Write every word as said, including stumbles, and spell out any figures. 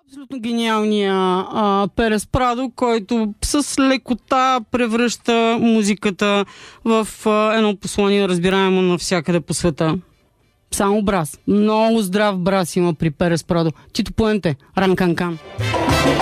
Абсолютно гениалния а, Перес Прадо, който с лекота превръща музиката в а, едно послание, разбираемо навсякъде по света. Само брас. Много здрав брас има при Перес Прадо. Чито поемте. Ранканкан.